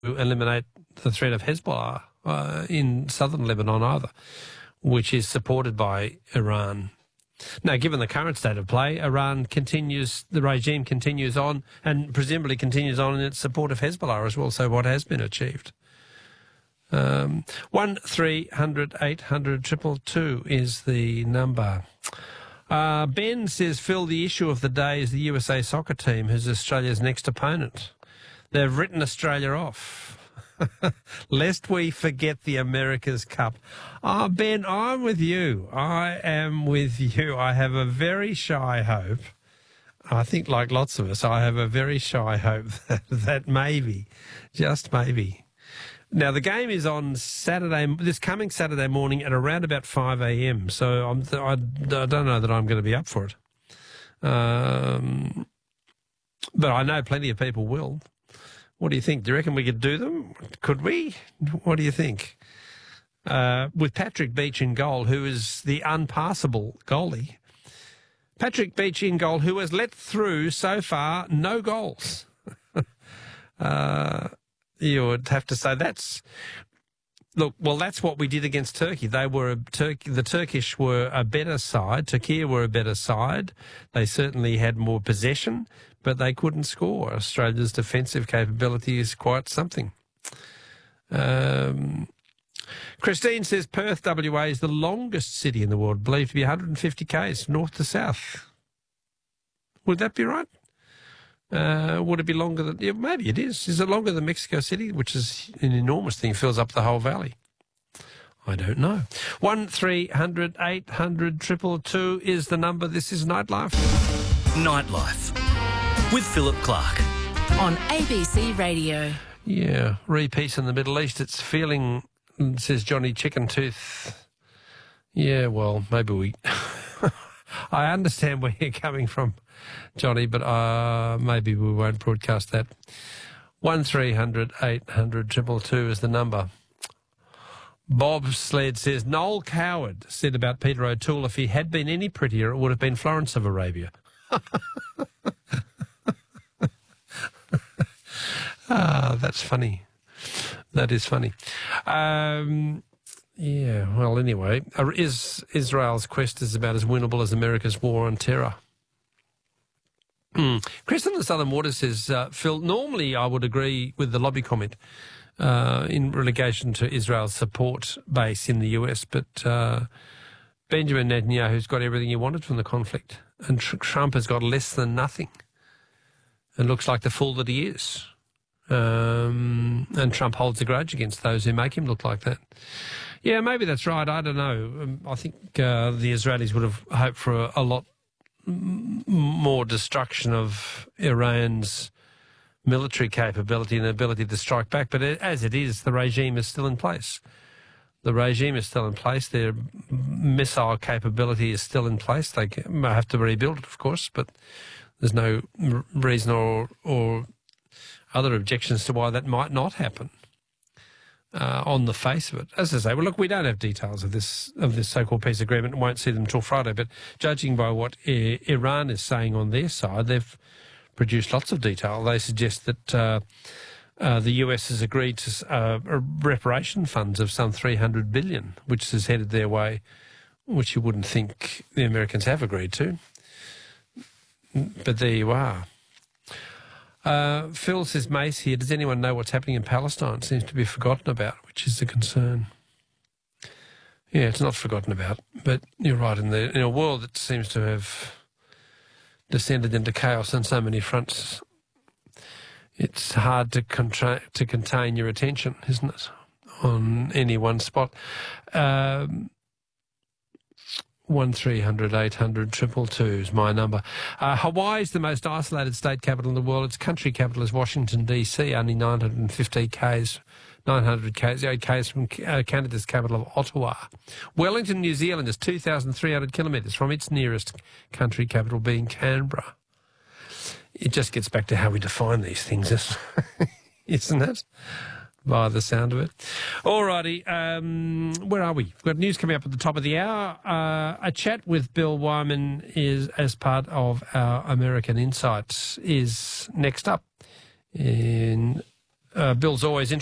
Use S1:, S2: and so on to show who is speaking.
S1: eliminate the threat of Hezbollah in southern Lebanon either, which is supported by Iran. Now, given the current state of play, the regime continues on and presumably continues on in its support of Hezbollah as well, so what has been achieved? 1300 800 222 is the number. Ben says, Phil, the issue of the day is the USA soccer team, who's Australia's next opponent. They've written Australia off. Lest we forget the America's Cup. Ben, I'm with you. I am with you. I have a very shy hope. I think, like lots of us, I have a very shy hope that maybe, just maybe. Now, the game is on this coming Saturday morning at around about 5 a.m, so I don't know that I'm going to be up for it. But I know plenty of people will. What do you think? Do you reckon we could do them? Could we? What do you think? With Patrick Beach in goal, who is the unpassable goalie. Patrick Beach in goal, who has let through so far no goals. You would have to say that's what we did against Turkey. The Turkish were a better side. Turkey were a better side. They certainly had more possession, but they couldn't score. Australia's defensive capability is quite something. Christine says Perth, WA is the longest city in the world, believed to be 150 k's north to south. Would that be right? Would it be longer than... Yeah, maybe it is. Is it longer than Mexico City, which is an enormous thing, fills up the whole valley? I don't know. 1300 800 222 is the number. This is Nightlife.
S2: Nightlife with Philip Clark
S3: on ABC Radio.
S1: Yeah, re-peace in the Middle East. It's feeling, says Johnny Chicken Tooth. Yeah, well, maybe we... I understand where you're coming from, Johnny, but maybe we won't broadcast that. 1300 800 222 is the number. Bob Sled says, Noel Coward said about Peter O'Toole, if he had been any prettier, it would have been Florence of Arabia. That's funny. That is funny. Yeah, well, anyway, Israel's quest is about as winnable as America's war on terror. Chris in the Southern Water says, Phil, normally I would agree with the lobby comment in relegation to Israel's support base in the US, but Benjamin Netanyahu's got everything he wanted from the conflict, and Trump has got less than nothing, and looks like the fool that he is. And Trump holds a grudge against those who make him look like that. Yeah, maybe that's right. I don't know. I think the Israelis would have hoped for a lot more destruction of Iran's military capability and ability to strike back. But as it is, the regime is still in place. The regime is still in place. Their missile capability is still in place. They may have to rebuild it, of course, but there's no reason or other objections to why that might not happen. On the face of it. As I say, well, look, we don't have details of this so-called peace agreement and won't see them until Friday, but judging by what Iran is saying on their side, they've produced lots of detail. They suggest that the US has agreed to reparation funds of some $300 billion, which is headed their way, which you wouldn't think the Americans have agreed to. But there you are. Phil says, Mace here, does anyone know what's happening in Palestine? It seems to be forgotten about, which is a concern. Yeah, it's not forgotten about, but you're right, in a world that seems to have descended into chaos on so many fronts, it's hard to contain your attention, isn't it, on any one spot. 1300 800 222 is my number. Hawaii is the most isolated state capital in the world. Its country capital is Washington, D.C., only 900 k's from Canada's capital of Ottawa. Wellington, New Zealand is 2,300 kilometres from its nearest country capital being Canberra. It just gets back to how we define these things, isn't it? By the sound of it. All righty, where are we? We've got news coming up at the top of the hour. A chat with Bill Wyman is as part of our American Insights is next up in Bill's always interested